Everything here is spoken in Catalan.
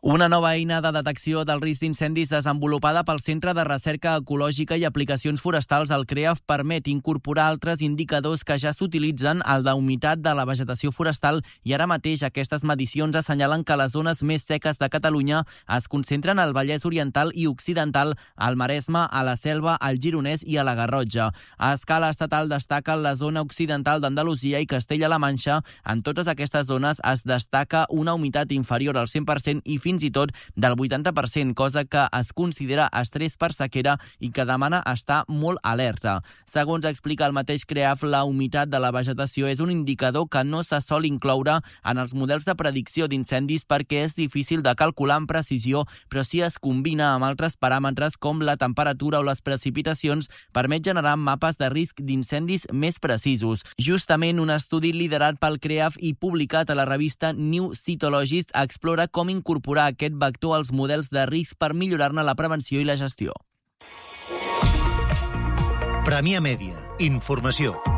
Una nova eina de detecció del risc d'incendis desenvolupada pel Centre de Recerca Ecològica i Aplicacions Forestals, el CREAF, permet incorporar altres indicadors que ja s'utilitzen, el d'humitat de la vegetació forestal, i ara mateix aquestes medicions assenyalen que les zones més seques de Catalunya es concentren al Vallès Oriental i Occidental, al Maresme, a la Selva, al Gironès i a la Garrotxa. A escala estatal destaca la zona occidental d'Andalusia i Castella-La Manxa. En totes aquestes zones es destaca una humitat inferior al 100% i fins i tot del 80%, cosa que es considera estrès per sequera i que demana estar molt alerta. Segons explica el mateix CREAF, la humitat de la vegetació és un indicador que no se sol incloure en els models de predicció d'incendis perquè és difícil de calcular amb precisió, però si es combina amb altres paràmetres com la temperatura o les precipitacions, permet generar mapes de risc d'incendis més precisos. Justament un estudi liderat pel CREAF i publicat a la revista New Cytologist explora com incorporar aquest vector als models de risc per millorar-ne la prevenció i la gestió. Premià Mèdia. Informació.